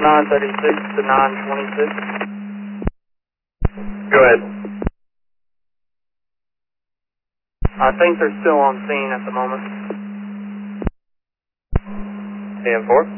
936 to 926. Go ahead. I think they're still on scene at the moment. CM4.